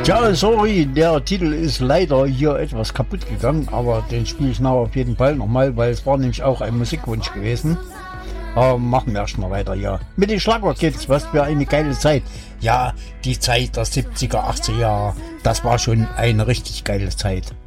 Ja, sorry, der Titel ist leider hier etwas kaputt gegangen, aber den spiele ich nachher auf jeden Fall nochmal, weil es war nämlich auch ein Musikwunsch gewesen. Aber machen wir erstmal weiter, ja. Mit den Schlagwort-Kids, was für eine geile Zeit. Ja, die Zeit der 70er, 80er, das war schon eine richtig geile Zeit.